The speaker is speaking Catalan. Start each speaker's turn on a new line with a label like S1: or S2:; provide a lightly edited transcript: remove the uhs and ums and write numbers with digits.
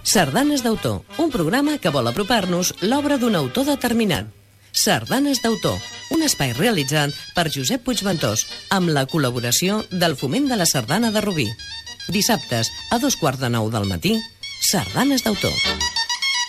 S1: Sardanes d'autor, un programa que vol apropar-nos l'obra d'un autor determinat. Sardanes d'autor, un espai realitzat per Josep Puigventós, amb la col·laboració del Foment de la Sardana de Rubí. Dissabtes, a 8:45 del matí, Sardanes d'autor.